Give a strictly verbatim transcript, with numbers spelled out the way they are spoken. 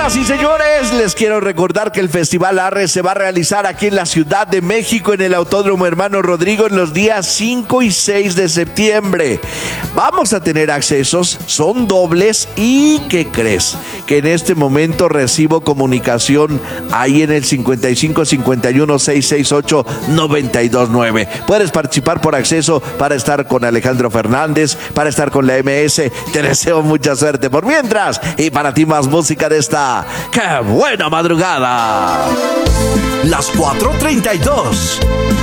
Señoras y señores, les quiero recordar que el Festival Arre se va a realizar aquí en la Ciudad de México, en el Autódromo Hermano Rodrigo, en los días cinco y seis de septiembre. Vamos a tener accesos, son dobles y ¿qué crees? Que en este momento recibo comunicación ahí en el cincuenta y cinco cincuenta y uno seiscientos sesenta y ocho noventa y dos nueve. Puedes participar por acceso para estar con Alejandro Fernández, para estar con la M S. Te deseo mucha suerte por mientras, y para ti más música de esta ¡qué buena madrugada! Las cuatro treinta y dos.